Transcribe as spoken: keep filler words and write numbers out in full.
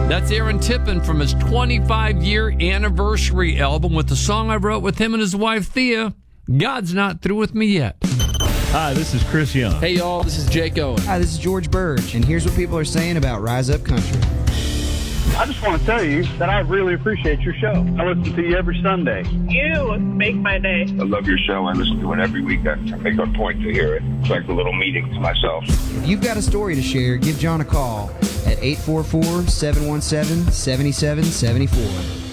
That's Aaron Tippin from his twenty-five-year anniversary album with the song I wrote with him and his wife, Thea, God's Not Through With Me Yet. Hi, this is Chris Young. Hey, y'all, this is Jake Owen. Hi, this is George Burge, and here's what people are saying about Rise Up Country. I just want to tell you that I really appreciate your show. I listen to you every Sunday. You make my day. I love your show. I listen to it every week. I make a point to hear it. It's like a little meeting to myself. If you've got a story to share, give John a call at eight four four, seven one seven, seven seven seven four.